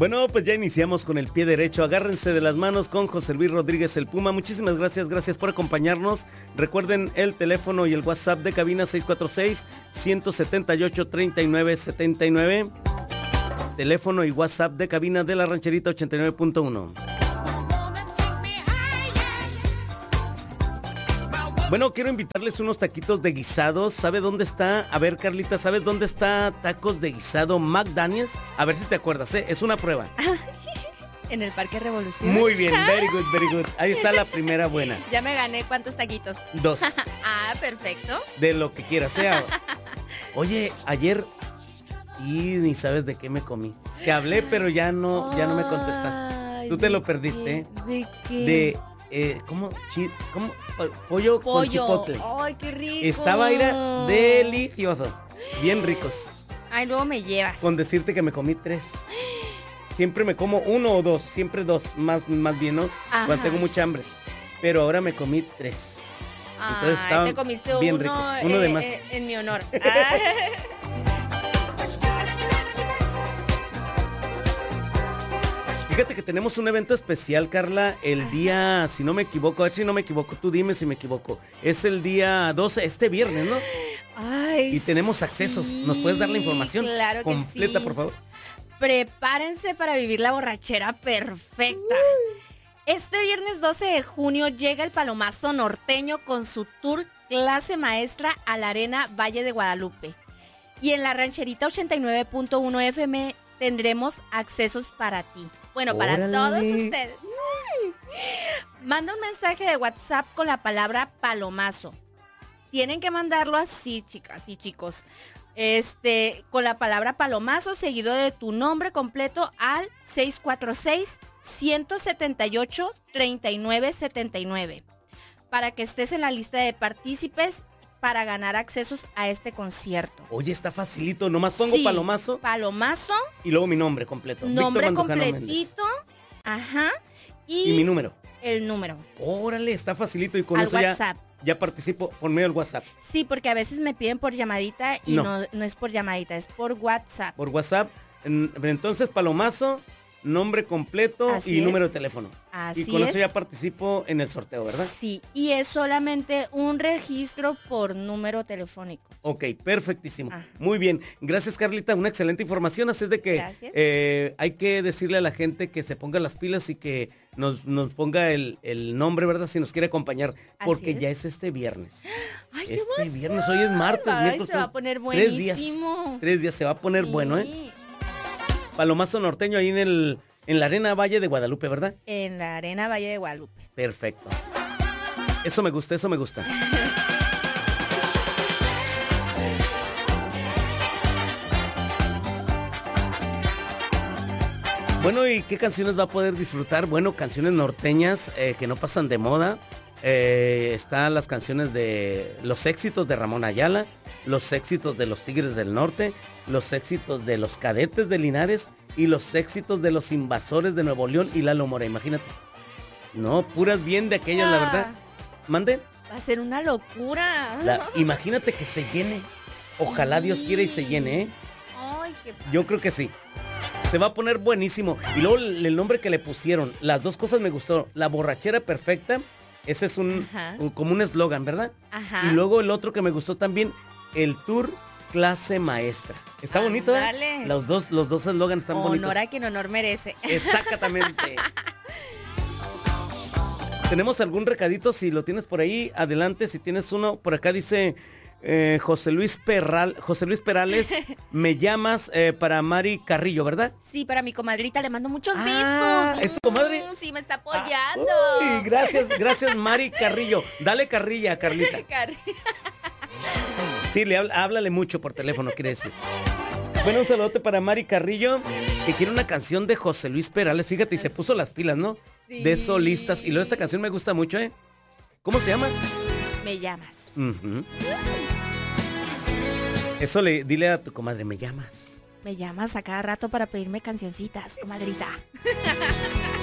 Bueno, pues ya iniciamos con el pie derecho. Agárrense de las manos con José Luis Rodríguez el Puma. Muchísimas gracias por acompañarnos. Recuerden el teléfono y el WhatsApp de cabina 646-178-3979. Teléfono y WhatsApp de cabina de la Rancherita 89.1. Bueno, quiero invitarles unos taquitos de guisados. ¿Sabe dónde está? A ver, Carlita, ¿sabes dónde está tacos de guisado McDaniels? A ver si te acuerdas, ¿eh? Es una prueba. En el Parque Revolución. Muy bien, very good, very good. Ahí está la primera buena. Ya me gané, ¿cuántos taquitos? 2. Ah, perfecto. De lo que quieras, sea. Oye, ayer y ni sabes de qué me comí. Te hablé, pero ya no me contestaste. Tú te lo perdiste, ¿eh? ¿De qué? ¿Cómo? Pollo con chipotle. Ay, qué rico. Estaba, era delicioso. Bien ricos. Ay, luego me llevas. Con decirte que me comí 3. Siempre me como 1 o 2, siempre 2, más bien, ¿no? Ajá. Cuando tengo mucha hambre. Pero ahora me comí 3. Entonces estaban te comiste bien uno, ricos. Uno de más. En mi honor. Fíjate que tenemos un evento especial, Carla, el día, si no me equivoco, a ver si no me equivoco, tú dime si me equivoco. Es el día 12, este viernes, ¿no? Ay, y tenemos accesos. ¿Nos puedes dar la información claro que completa, sí. por favor? Prepárense para vivir la borrachera perfecta. Este viernes 12 de junio llega el Palomazo Norteño con su tour Clase Maestra a la Arena Valle de Guadalupe. Y en la Rancherita 89.1 FM tendremos accesos para ti. Bueno, para ¡Órale! todos ustedes. Manda un mensaje de WhatsApp con la palabra Palomazo. Tienen que mandarlo así, chicas y chicos. Con la palabra Palomazo seguido de tu nombre completo al 646-178-3979. Para que estés en la lista de partícipes para ganar accesos a este concierto. Oye, está facilito, nomás pongo Sí, Palomazo Palomazo, y luego mi nombre completo. nombre Víctor Mandujano Méndez. completito, ajá, Y mi número. el número. Órale, está facilito y con Al eso WhatsApp. ya participo por medio del WhatsApp. Sí, porque a veces me piden por llamadita y No. no es por llamadita, es por WhatsApp. Por WhatsApp. Entonces, Palomazo, nombre completo Así y es. número de teléfono. Así y con es. eso ya participo en el sorteo, ¿verdad? Sí, y es solamente un registro por número telefónico. Ok, perfectísimo. Ajá. Muy bien. Gracias, Carlita. Una excelente información. Así es de que Gracias. hay que decirle a la gente que se ponga las pilas y que nos ponga el nombre, ¿verdad? Si nos quiere acompañar. Así Porque es. ya es este viernes. Ay, qué Este viernes, hoy es martes. Ay, miércoles, se va a poner 3 días. buenísimo. 3 días se va a poner Sí. bueno, ¿eh? Palomazo Norteño ahí en la Arena Valle de Guadalupe, ¿verdad? En la Arena Valle de Guadalupe. Perfecto. Eso me gusta, eso me gusta. Bueno, ¿y qué canciones va a poder disfrutar? Bueno, canciones norteñas que no pasan de moda. Están las canciones de los éxitos de Ramón Ayala, los éxitos de los Tigres del Norte, los éxitos de los Cadetes de Linares y los éxitos de los Invasores de Nuevo León y Lalo Mora, imagínate. No, puras bien de aquellas, la verdad. ¿Mande? Va a ser una locura. Imagínate que se llene. Ojalá Dios quiera y se llene, ¿eh? Ay, qué Yo creo que sí. Se va a poner buenísimo. Y luego el nombre que le pusieron, las dos cosas me gustó. La borrachera perfecta, ese es Ajá. como un eslogan, ¿verdad? Ajá. Y luego el otro que me gustó también, el tour Clase Maestra. Está bonito, ¿eh? Ándale. Los dos eslogans están bonitos. Honor a quien honor merece. Exactamente. ¿Tenemos algún recadito? Si lo tienes por ahí, adelante. Si tienes uno, por acá dice José Luis Perales, me llamas para Mari Carrillo, ¿verdad? Sí, para mi comadrita le mando muchos Ah, besos. ¿es tu comadre? Sí, me está apoyando. Uy, gracias Mari Carrillo. Dale carrilla, Carlita. Sí, háblale mucho por teléfono, quiere decir. Bueno, un saludote para Mari Carrillo, que quiere una canción de José Luis Perales. Fíjate, y se puso las pilas, ¿no? Sí. De solistas. Y luego esta canción me gusta mucho, ¿eh? ¿Cómo se llama? Me llamas. Ujú. Eso dile a tu comadre, me llamas. Me llamas a cada rato para pedirme cancioncitas, comadrita.